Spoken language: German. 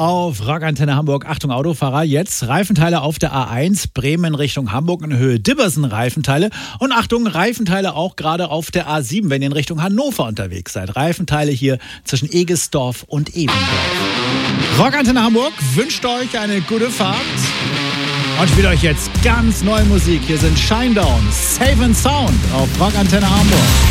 auf Rockantenne Hamburg. Achtung Autofahrer, jetzt Reifenteile auf der A1, Bremen Richtung Hamburg in Höhe Dibbersen Reifenteile. Und Achtung, Reifenteile auch gerade auf der A7, wenn ihr in Richtung Hannover unterwegs seid. Reifenteile hier zwischen Egesdorf und Ebendorf. Rockantenne Hamburg wünscht euch eine gute Fahrt. Und spielt euch jetzt ganz neue Musik. Hier sind Shinedown, Safe and Sound auf Rockantenne Hamburg.